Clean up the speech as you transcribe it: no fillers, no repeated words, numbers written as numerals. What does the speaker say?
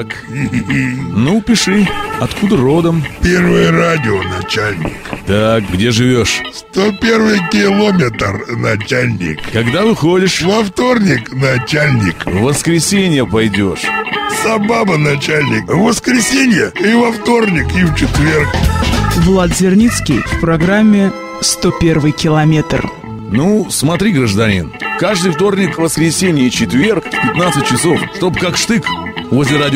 Так. Ну, пиши. Откуда родом? Первое радио, начальник. Так, где живешь? 101 километр, начальник. Когда выходишь? Во вторник, начальник. В воскресенье пойдешь. Собаба, начальник. В воскресенье и во вторник, и в четверг. Влад Зерницкий в программе «101 километр». Ну, смотри, гражданин. Каждый вторник, воскресенье и четверг в 15 часов, чтоб как штык возле радио